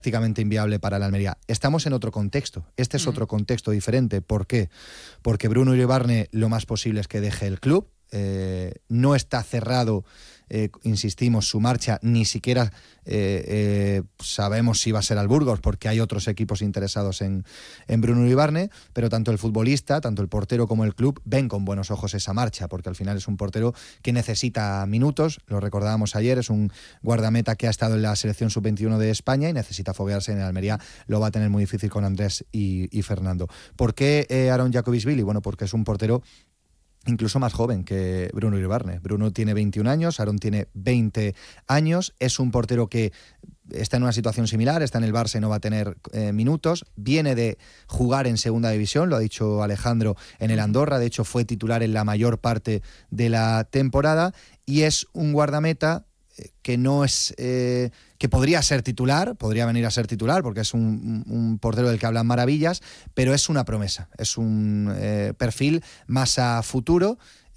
prácticamente inviable para el Almería. Estamos en otro contexto. Este es otro contexto diferente. ¿Por qué? Porque Bruno Iribarne lo más posible es que deje el club. No está cerrado, insistimos, su marcha, ni siquiera sabemos si va a ser al Burgos, porque hay otros equipos interesados en Bruno Iribarne, pero tanto el futbolista, tanto el portero como el club ven con buenos ojos esa marcha, porque al final es un portero que necesita minutos, lo recordábamos ayer, es un guardameta que ha estado en la selección sub-21 de España y necesita foguearse en el Almería, lo va a tener muy difícil con Andrés y Fernando. ¿Por qué Aaron Jacobishvili? Bueno, porque es un portero incluso más joven que Bruno Iribarne. Bruno tiene 21 años, Aaron tiene 20 años, es un portero que está en una situación similar, está en el Barça y no va a tener minutos, viene de jugar en segunda división, lo ha dicho Alejandro, en el Andorra, de hecho fue titular en la mayor parte de la temporada, y es un guardameta que no es que podría ser titular, podría venir a ser titular porque es un portero del que hablan maravillas, pero es una promesa, es un perfil más a futuro,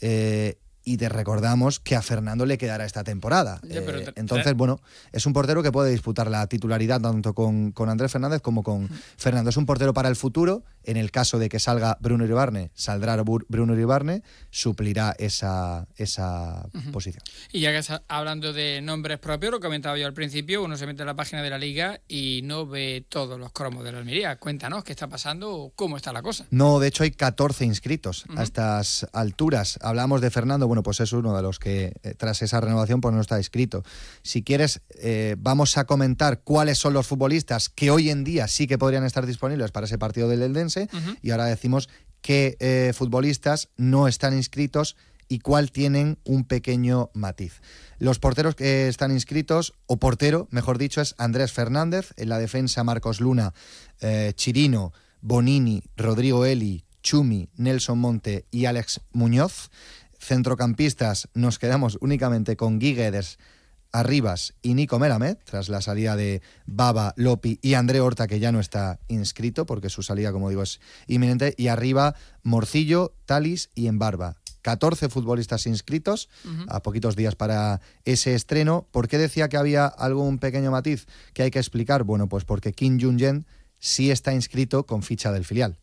y te recordamos que a Fernando le quedará esta temporada. Entonces, bueno, es un portero que puede disputar la titularidad tanto con Andrés Fernández como con Fernando. Es un portero para el futuro. En el caso de que salga Bruno Iribarne, saldrá Bruno Iribarne, suplirá esa posición. Y ya que estás hablando de nombres propios, lo comentaba yo al principio, uno se mete en la página de la Liga y no ve todos los cromos de la Almería. Cuéntanos qué está pasando, cómo está la cosa. No, de hecho hay 14 inscritos a estas alturas. Hablamos de Fernando, bueno, pues es uno de los que tras esa renovación pues no está inscrito. Si quieres, vamos a comentar cuáles son los futbolistas que hoy en día sí que podrían estar disponibles para ese partido del Eldense, y ahora decimos qué futbolistas no están inscritos y cuál tienen un pequeño matiz. Los porteros que están inscritos, o portero, mejor dicho, es Andrés Fernández. En la defensa, Marcos Luna, Chirino, Bonini, Rodrigo Eli, Chumi, Nelson Monte y Alex Muñoz. Centrocampistas, nos quedamos únicamente con Guy Guedes, Arribas y Nico Melamed, tras la salida de Baba, Lopi y André Horta, que ya no está inscrito porque su salida, como digo, es inminente, y arriba Morcillo, Talis y Embarba. 14 futbolistas inscritos, a poquitos días para ese estreno. ¿Por qué decía que había algún pequeño matiz que hay que explicar? Bueno, pues porque Kim Jung-jen sí está inscrito con ficha del filial.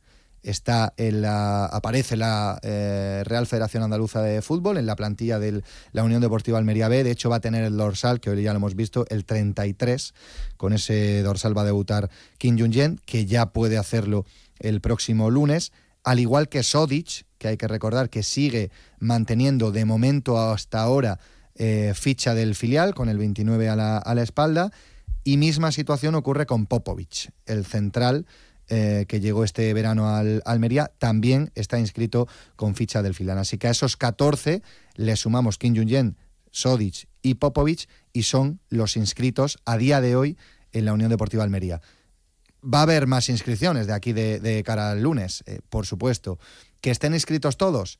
Aparece la Real Federación Andaluza de Fútbol en la plantilla de la Unión Deportiva Almería B. De hecho, va a tener el dorsal, que hoy ya lo hemos visto, el 33. Con ese dorsal va a debutar Kim Jung-jen, que ya puede hacerlo el próximo lunes. Al igual que Sodic, que hay que recordar que sigue manteniendo de momento hasta ahora ficha del filial, con el 29 a la espalda. Y misma situación ocurre con Popovic, el central que llegó este verano al Almería, también está inscrito con ficha del filial. Así que a esos 14 le sumamos Kim Jung-jen, Sodic y Popovic, y son los inscritos a día de hoy en la Unión Deportiva Almería. Va a haber más inscripciones de aquí de cara al lunes, por supuesto. ¿Que estén inscritos todos?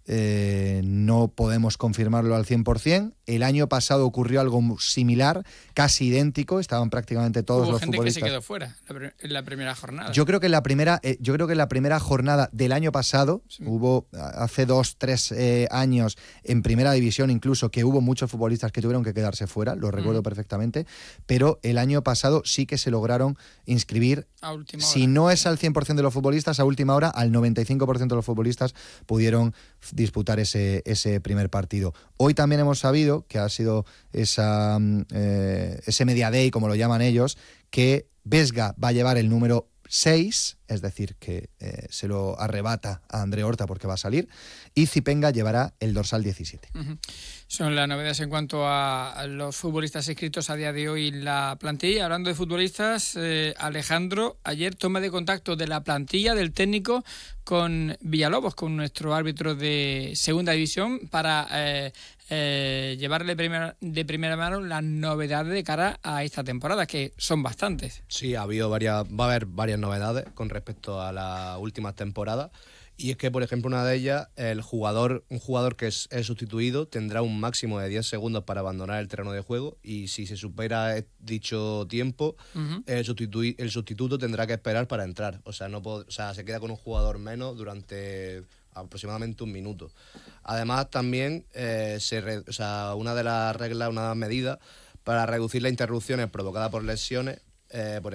No podemos confirmarlo al 100%. El año pasado ocurrió algo similar, casi idéntico, estaban prácticamente todos los futbolistas. Hubo gente que se quedó fuera en la primera jornada. Yo creo que en la primera jornada del año pasado, hubo hace 2-3 años en primera división incluso, que hubo muchos futbolistas que tuvieron que quedarse fuera, lo recuerdo perfectamente, pero el año pasado sí que se lograron inscribir, a última hora. Si no es al 100% de los futbolistas, a última hora, al 95% de los futbolistas pudieron disputar ese primer partido. Hoy también hemos sabido que ha sido ese Media Day, como lo llaman ellos, que Vesga va a llevar el número 6, es decir, que se lo arrebata a André Horta porque va a salir, y Zipenga llevará el dorsal 17. Son las novedades en cuanto a los futbolistas inscritos a día de hoy en la plantilla. Hablando de futbolistas, Alejandro, ayer toma de contacto de la plantilla del técnico con Villalobos, con nuestro árbitro de segunda división, para llevarle de primera mano las novedades de cara a esta temporada, que son bastantes. Sí, va a haber varias novedades con respecto a las últimas temporadas. Y es que, por ejemplo, una de ellas, un jugador que es sustituido tendrá un máximo de 10 segundos para abandonar el terreno de juego, y si se supera dicho tiempo, el sustituto tendrá que esperar para entrar. O sea, se queda con un jugador menos durante aproximadamente un minuto. Además, también una de las reglas, una medidas para reducir las interrupciones provocadas por lesiones, por